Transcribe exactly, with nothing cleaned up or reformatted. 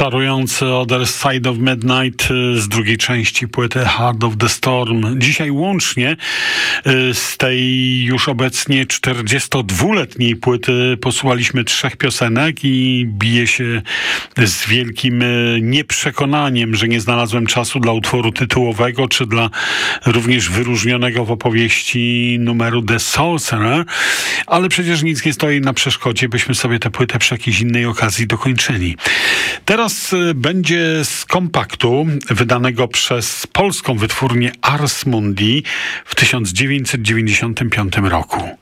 Czarujący Other Side of Midnight z drugiej części płyty Heart of the Storm. Dzisiaj łącznie z tej już obecnie czterdziestodwuletniej płyty posłuchaliśmy trzech piosenek i biję się z wielkim nieprzekonaniem, że nie znalazłem czasu dla utworu tytułowego, czy dla również wyróżnionego w opowieści numeru The Sorcerer, ale przecież nic nie stoi na przeszkodzie, byśmy sobie tę płytę przy jakiejś innej okazji dokończyli. Teraz będzie z kompaktu wydanego przez polską wytwórnię Ars Mundi w tysiąc dziewięćset dziewięćdziesiątym piątym roku.